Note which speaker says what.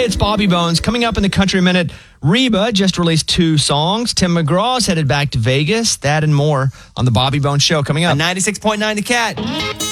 Speaker 1: It's Bobby Bones. Coming up in the Country Minute, Reba just released 2 songs. Tim McGraw's headed back to Vegas. That and more on the Bobby Bones Show coming up.
Speaker 2: On 96.9 The Cat.